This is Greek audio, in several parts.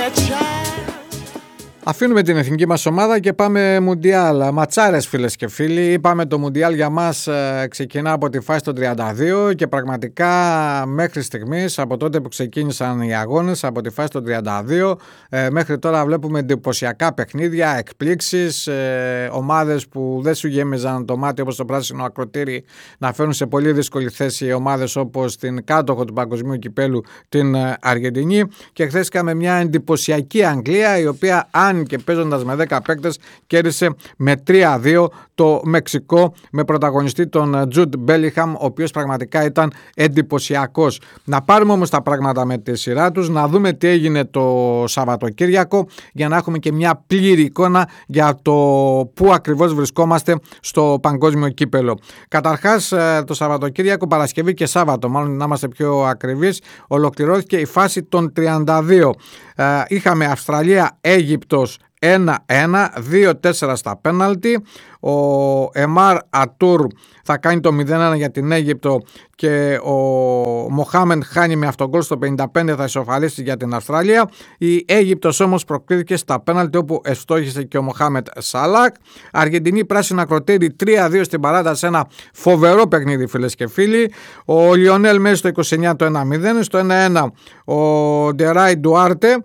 Αφήνουμε την εθνική μας ομάδα και πάμε Μουντιάλ. Ματσάρες φίλες και φίλοι. Είπαμε το Μουντιάλ για μας ξεκινά από τη φάση των 32 και πραγματικά μέχρι στιγμής, από τότε που ξεκίνησαν οι αγώνες, από τη φάση των 32 μέχρι τώρα βλέπουμε εντυπωσιακά παιχνίδια, εκπλήξεις, ομάδες που δεν σου γέμιζαν το μάτι όπως το πράσινο ακροτήρι να φέρουν σε πολύ δύσκολη θέση ομάδες όπως την κάτοχο του παγκοσμίου κυπέλου, την Αργεντινή, και χθες είχαμε μια εντυπωσιακή Αγγλία η οποία αν και παίζοντας με 10 παίκτες κέρδισε με 3-2 το Μεξικό με πρωταγωνιστή τον Τζουντ Μπέλιγχαμ, ο οποίος πραγματικά ήταν εντυπωσιακός. Να πάρουμε όμως τα πράγματα με τη σειρά τους, να δούμε τι έγινε το Σαββατοκύριακο για να έχουμε και μια πλήρη εικόνα για το πού ακριβώς βρισκόμαστε στο παγκόσμιο κύπελο. Καταρχάς το Σαββατοκύριακο, Παρασκευή και Σάββατο, μάλλον να είμαστε πιο ακριβείς, ολοκληρώθηκε η φάση των 32. Είχαμε Αυστραλία-Αίγυπτος 1-1, 2-4 στα πέναλτι. Ο Εμάρ Ατούρ θα κάνει το 0-1 για την Αίγυπτο και ο Μοχάμεντ χάνει με αυτογκόλ στο 55, θα ισοφαρίσει για την Αυστραλία. Η Αίγυπτος όμως προκρίθηκε στα πέναλτι όπου ευστόχησε και ο Μοχάμεντ Σαλάκ. Αργεντινή πράσινα ακροτήρι 3-2 στην παράταση, ένα φοβερό παιχνίδι φίλες και φίλοι. Ο Λιονέλ Μέση στο 29 το 1-0, στο 1-1 ο Ντεράι Ντουάρτε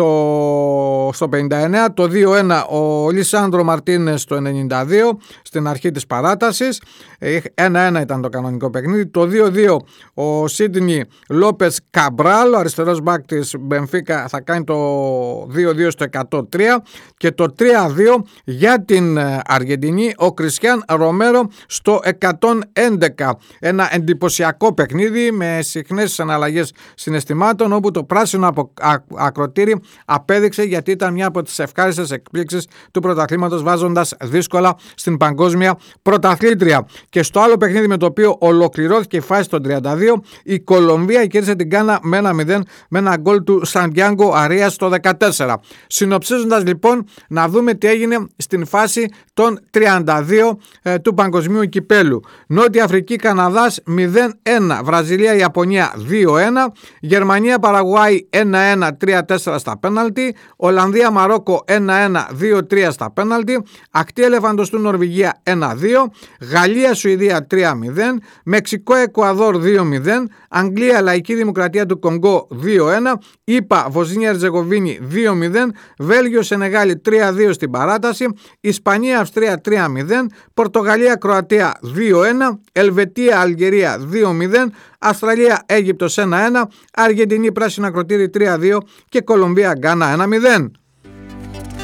στο 59, το 2-1 ο Λισάνδρο Μαρτίνες στο 92 στην αρχή της παράτασης, 1-1 ήταν το κανονικό παιχνίδι. Το 2-2 ο Σίντνι Λόπες Καμπράλ, ο αριστερός μπακ της Μπενφίκα, θα κάνει το 2-2 στο 103 και το 3-2 για την Αργεντινή ο Κριστιάν Ρομέρο στο 111. Ένα εντυπωσιακό παιχνίδι με συχνές αναλλαγές συναισθημάτων όπου το πράσινο ακροτήρι απέδειξε γιατί ήταν μια από τις ευχάριστες εκπλήξεις του πρωταθλήματος, βάζοντας δύσκολα στην παγκόσμια πρωταθλήτρια. Και στο άλλο παιχνίδι με το οποίο ολοκληρώθηκε η φάση των 32, η Κολομβία κέρδισε την Γκάνα με 1-0 με ένα γκολ του Σαντιάγκο Αρίας στο 14. Συνοψίζοντας λοιπόν, να δούμε τι έγινε στην φάση των 32 του παγκοσμίου κυπέλου. Νότια Αφρική Καναδάς 0-1, Βραζιλία Ιαπωνία 2-1, Γερμανία Παραγουάη 1-1, 3-4 στα πέναλτι, Ολλανδία Μαρόκο 1-1, 2-3 στα πέναλτι, Ακτή Ελεφαντοστού Νορβηγία 1-2, Γαλλία Σουηδία 3-0, Μεξικό Εκουαδόρ 2-0, Αγγλία Λαϊκή Δημοκρατία του Κονγκό 2-1, ΙΠΑ Βοσνία Ερζεγοβίνη 2-0, Βέλγιο Σενεγάλη 3-2 στην παράταση, Ισπανία Αυστρία 3-0, Πορτογαλία Κροατία 2-1, Ελβετία Αλγερία 2-0, Αυστραλία Αίγυπτος 1-1, Αργεντινή Πράσινα Ακροτήρι 3-2 και Κολομβία Γκάνα 1-0.